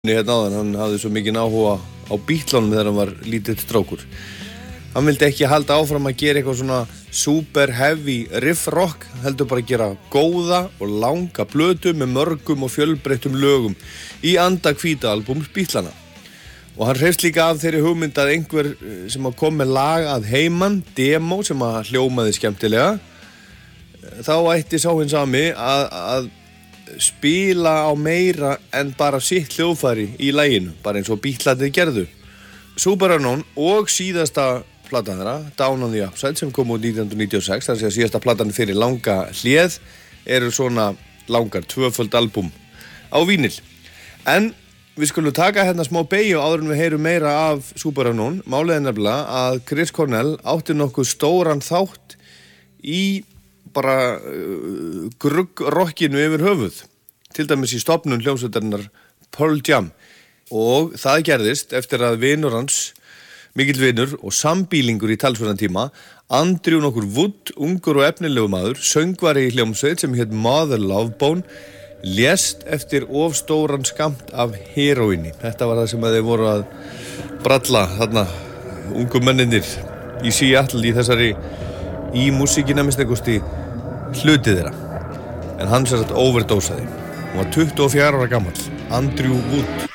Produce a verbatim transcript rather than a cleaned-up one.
Hérna áðan, hann hafði svo mikinn áhuga á Beatlunum þegar hann var lítill strákur. Hann vildi ekki halda áfram að gera eitthvað svona super heavy riff rock, heldur bara að gera góða og langa plötu með mörgum og fjölbreyttum lögum í anda hvíta albúms Beatlana. Og hann hreifst líka af þeirri hugmynd að einhver sem að kom með lag að heiman, demo sem að hljómaði skemmtilega, þá ætti sá hinn sami að, að spila á meira en bara sitt hljóðfæri í laginu, bara eins og Beatlarnir gerðu. Superunknown og síðasta platan þeirra, Down on the Upside, sem kom út nítján hundruð níutíu og sex, þar sé að síðasta platan fyrir langa hléð, eru svona langar, tvöföld albúm á vínil. En við skulum taka hérna smá beygju áður en við heyrum meira af Superunknown. Málið er nefnilega að Chris Cornell átti nokkuð stóran þátt í bara uh, grugg-rockinu yfir höfuð, til dæmis í stofnun hljómsveitarinnar Pearl Jam, og það gerðist eftir að vinur hans, mikill vinur og sambýlingur í talsverðan tíma, Andrew nokkur Wood, ungur og efnilegu maður, söngvari í hljómsveit sem hét Mother Love Bone, lést eftir of stóran skammt af heroíni. Þetta var það sem að þeir voru að bralla þarna, ungu menninir í Seattle í þessari í músíkina minnst einhversti hlutið þeirra. En hann sem sagt overdósaði. Hann var tuttugu og fjögurra ára gamall, Andrew Wood.